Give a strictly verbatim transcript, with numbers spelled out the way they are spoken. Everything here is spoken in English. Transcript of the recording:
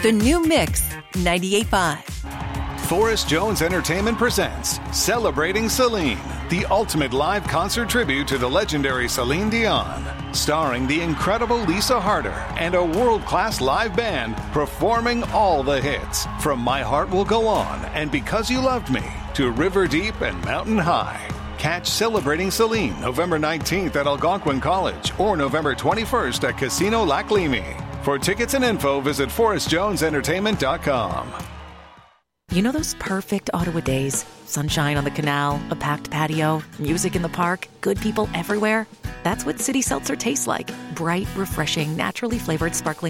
The new Mix ninety-eight point five. Forrest Jones Entertainment presents Celebrating Celine, the ultimate live concert tribute to the legendary Celine Dion. Starring the incredible Lisa Harder and a world-class live band performing all the hits. From My Heart Will Go On and Because You Loved Me to River Deep and Mountain High. Catch Celebrating Celine November nineteenth at Algonquin College or November twenty-first at Casino Laclimi. For tickets and info, visit forrest jones entertainment dot com. You know those perfect Ottawa days? Sunshine on the canal, a packed patio, music in the park, good people everywhere? That's what City Seltzer tastes like. Bright, refreshing, naturally flavored sparkling